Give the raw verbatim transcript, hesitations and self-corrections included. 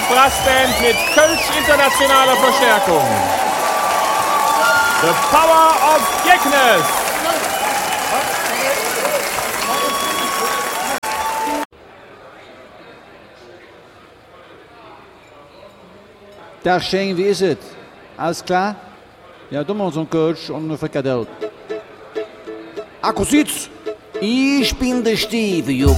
Brassband mit Kölsch internationaler Verstärkung. The Power of Geknes. Dag Shane, wie is het? Alles klar? Ja, doe maar ons een Kölsch und eine Frikadelle. Akkusiz, ich bin der Steve, you